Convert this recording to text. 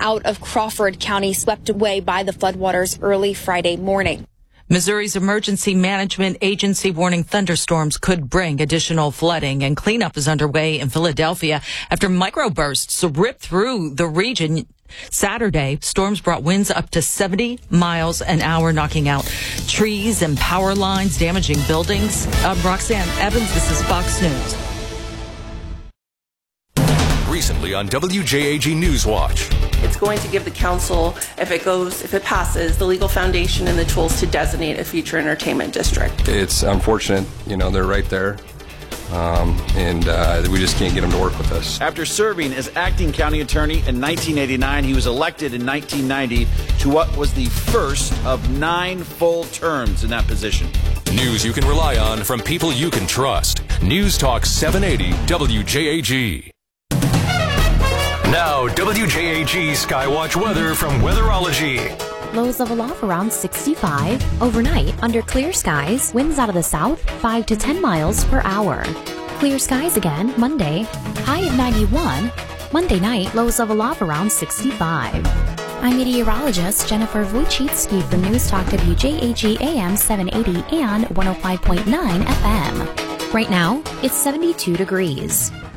out of Crawford County, swept away by the floodwaters early Friday morning. Missouri's Emergency Management Agency warning thunderstorms could bring additional flooding, and cleanup is underway in Philadelphia after microbursts ripped through the region. Saturday, storms brought winds up to 70 miles an hour, knocking out trees and power lines, damaging buildings. Roxanne Evans, this is Fox News. Recently on WJAG News Watch. It's going to give the council, if it passes, the legal foundation and the tools to designate a future entertainment district. It's unfortunate, they're right there, and we just can't get them to work with us. After serving as acting county attorney in 1989, he was elected in 1990 to what was the first of 9 full terms in that position. News you can rely on from people you can trust. News Talk 780 WJAG. Now, WJAG Skywatch weather from Weatherology. Lows level off around 65. Overnight, under clear skies, winds out of the south, 5 to 10 miles per hour. Clear skies again Monday, high of 91. Monday night, lows level off around 65. I'm meteorologist Jennifer Wojcicki from News Talk WJAG AM 780 and 105.9 FM. Right now, it's 72 degrees.